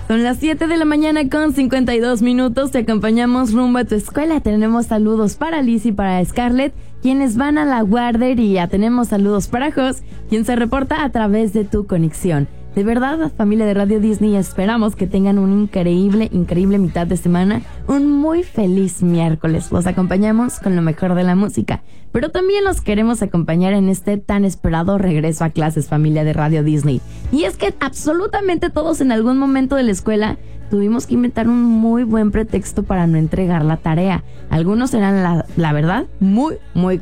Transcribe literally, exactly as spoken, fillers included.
Son las siete de la mañana con cincuenta y dos minutos. Te acompañamos rumbo a tu escuela. Tenemos saludos para Liz y para Scarlett, quienes van a la guardería. Tenemos saludos para Jos, quien se reporta a través de tu conexión. De verdad, familia de Radio Disney, esperamos que tengan un increíble, increíble mitad de semana, un muy feliz miércoles. Los acompañamos con lo mejor de la música, pero también los queremos acompañar en este tan esperado regreso a clases, familia de Radio Disney. Y es que absolutamente todos en algún momento de la escuela tuvimos que inventar un muy buen pretexto para no entregar la tarea. Algunos eran, la, la verdad, muy, muy